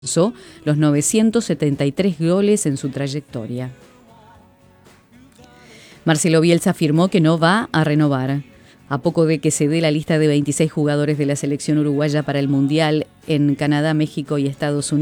los 973 goles en su trayectoria. Marcelo Bielsa afirmó que no va a renovar. A poco de que se dé la lista de 26 jugadores de la selección uruguaya para el Mundial en Canadá, México y Estados Unidos,